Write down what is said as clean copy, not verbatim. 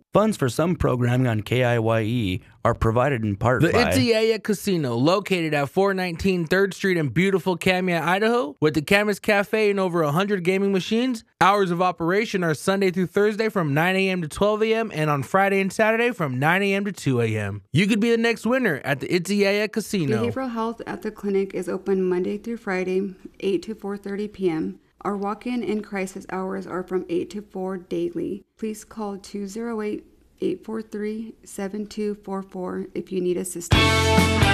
Funds for some programming on KIYE are provided in part The by Itziaya Casino, located at 419 3rd Street in beautiful Kamiah, Idaho, with the Camas Cafe and over 100 gaming machines. Hours of operation are Sunday through Thursday from 9 a.m. to 12 a.m. and on Friday and Saturday from 9 a.m. to 2 a.m. You could be the next winner at the Itziaya Casino. Behavioral health at the clinic is open Monday through Friday, 8 to 4:30 p.m. Our walk-in and crisis hours are from 8 to 4 daily. Please call 208-843-7244 if you need assistance.